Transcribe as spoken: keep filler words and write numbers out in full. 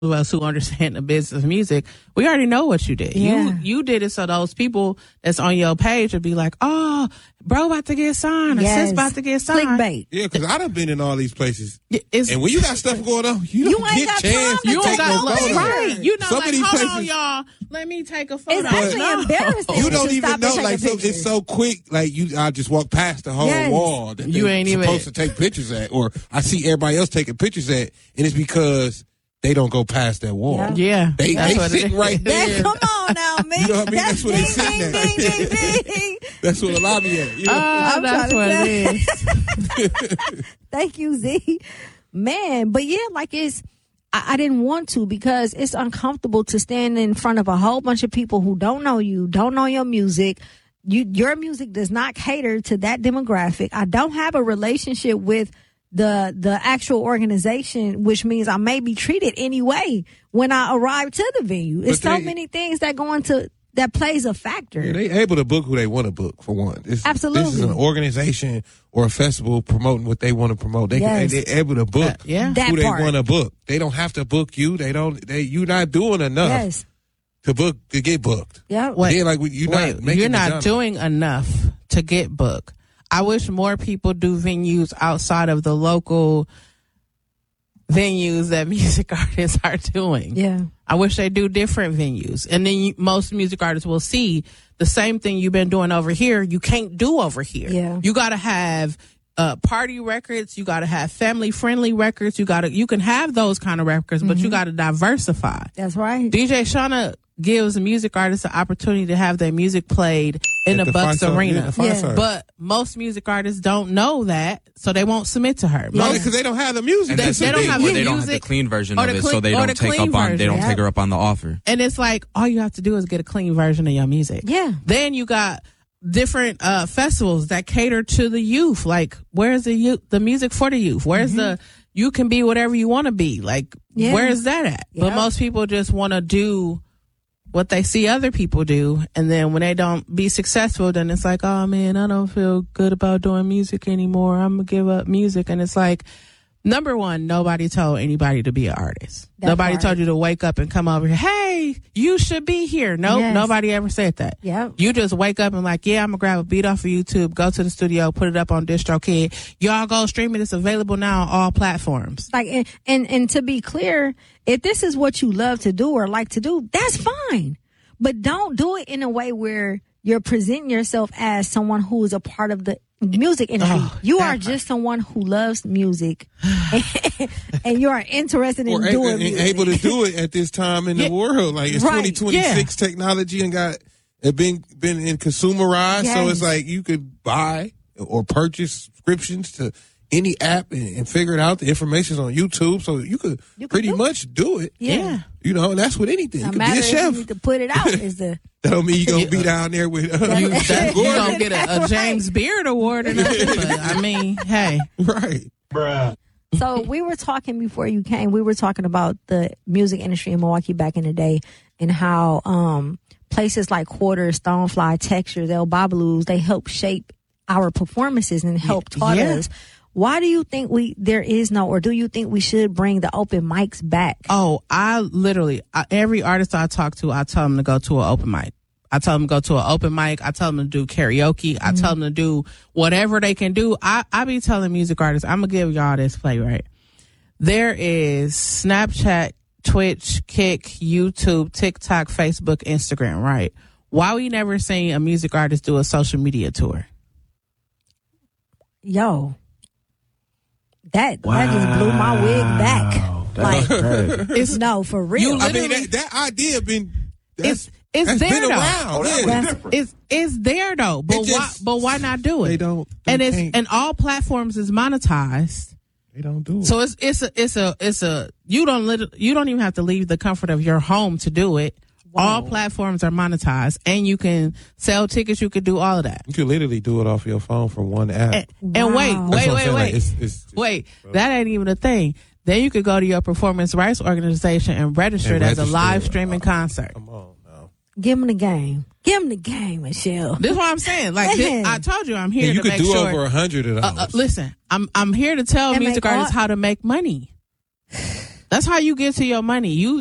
of us who understand the business of music, we already know what you did. Yeah. You you did it so those people that's on your page would be like, oh, bro about to get signed, or Yes. sis about to get signed. Clickbait. Yeah, because I done been in all these places. It's, And when you got stuff going on, you You don't ain't get got chance time to to you take don't take got no no photos. right. You know, Some like, of these hold on, places- y'all. Let me take a photo. It's actually No. embarrassing. You to don't stop even and know, take a like, so picture. it's so quick. Like, you, I just walk past the whole Yes. wall that You they ain't even- supposed to take pictures at, or I see everybody else taking pictures at, and it's because they don't go past that wall. Yeah. Yeah, They that's they what it sitting is. right That, there. come on now, man. You know what I mean? That's where they ding, sitting ding, at. ding, ding, ding. That's what the lobby at. You know? Oh, I'm that's what trying to it is. Thank you, Z. Man, but yeah, like it's, I, I didn't want to because it's uncomfortable to stand in front of a whole bunch of people who don't know you, don't know your music. You, your music does not cater to that demographic. I don't have a relationship with the the actual organization, which means I may be treated anyway when I arrive to the venue. It's But so they- many things that go into that plays a factor. Yeah, they able to book who they want to book, for one. This, Absolutely. This is an organization or a festival promoting what they want to promote. They Yes. can, they're able to book Uh, yeah. That who they part. want to book. They don't have to book you. They don't. They you not doing enough Yes. to book to get booked. Yeah. Wait, Then, like, you're not wait, making you're it not done. doing enough to get booked. I wish more people do venues outside of the local venues that music artists are doing. Yeah. I wish they do different venues. And then you, most music artists will see the same thing you've been doing over here, you can't do over here. Yeah. You got to have uh, party records. You got to have family friendly records. You got to, you can have those kind of records, but you got to diversify. That's right. D J Shauna gives music artists the opportunity to have their music played in At the, the Bucks Five Star- Arena. yeah, the Five Yeah. Star. But most music artists don't know that, so they won't submit to her. No, Most- because they don't have the music. And They- that's they the don't thing, have or the they don't have the music clean version or of the it, clean- so they or don't the take clean up on they version. don't Yeah. take her up on the offer. And it's like, all you have to do is get a clean version of your music. Yeah. Then you got different uh, festivals that cater to the youth. Like, where's the youth, the music for the youth? Where's the, you can be whatever you want to be. Like, Yeah. where is that at? But Yeah. most people just want to do what they see other people do. And then when they don't be successful, then it's like, oh man, I don't feel good about doing music anymore. I'm going to give up music. And it's like, number one, nobody told anybody to be an artist. That nobody part. told you to wake up and come over here. Hey, you should be here. Nope, Yes. nobody ever said that. Yep. You just wake up and like, yeah, I'm gonna grab a beat off of YouTube, go to the studio, put it up on DistroKid. Y'all go stream it. It's available now on all platforms. Like, and, and, and to be clear, if this is what you love to do or like to do, that's fine. But don't do it in a way where you're presenting yourself as someone who is a part of the music industry. Oh, you that are part. just someone who loves music and you are interested in or a- doing and music. able to do it at this time in Yeah. the world. Like, it's Right. twenty twenty-six technology and got it been been in consumerized, so Yes. it's like you could buy or purchase subscriptions to any app and, and figure it out. The information's on YouTube, so you could You could pretty do it. much do it. Yeah. You know, and that's with anything. No You could matter be a if chef. you need to put it out is the That don't mean you're gonna be down there with uh, You, That's- that, you Gordon. gonna get a, a Right. James Beard Award or nothing. But I mean, hey, right. So we were talking before you came. We were talking about the music industry in Milwaukee back in the day, and how um, places like Quarters, Stonefly, Textures, El Babalu's, they help shape our performances and help taught yeah. us. Why do you think we there is no, or do you think we should bring the open mics back? oh, I literally I, every artist I talk to, I tell them to go to an open mic. I tell them to go to an open mic. I tell them to do karaoke. I tell them to do whatever they can do. I, I be telling music artists, I'm going to give y'all this play, right? There is Snapchat, Twitch, Kick, YouTube, TikTok, Facebook, Instagram, right? Why we never seen a music artist do a social media tour? Yo, that that just blew my wig back. Like, it's no for real. You I mean, Literally- that, that idea been that's, It's it's that's there been though. around. Yeah. That's- It's it's there though, but It why? just- But why not do it? They don't. They and it's can't. and all platforms is monetized. They don't do it. So it's it's a it's a it's a you don't lit, you don't even have to leave the comfort of your home to do it. All platforms are monetized, and you can sell tickets. You can do all of that. you could literally do it off your phone from one app. And, and wait, Wow. That's wait, what I'm wait, saying, wait, like, it's- it's- it's- wait. That ain't even a thing. Then you could go to your performance rights organization and register And it as a register live it. streaming concert. Come on now. Give him the game. Give him the game, Michelle. This is what I'm saying. Like this, Man. I told you, I'm here And you to could make do sure. over a hundred of those. Uh, uh, listen, I'm I'm here to tell And music make artists art. how to make money. That's how you get to your money. You